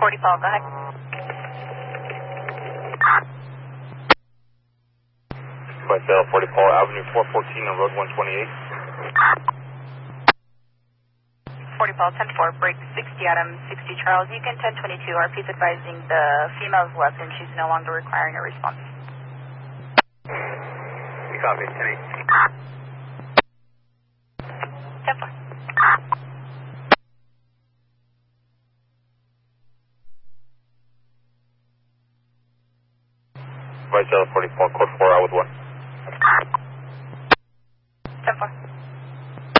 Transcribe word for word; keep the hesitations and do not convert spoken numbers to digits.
forty Paul, go ahead. Vice forty Paul, Avenue four fourteen on Road one twenty-eight. forty Paul, ten four, break sixty Adam, sixty Charles, Yukon ten twenty-two, R P's advising the female's left and she's no longer requiring a response. You copy, ten eight. ten four. Vice forty Paul, code four, out with one. ten four.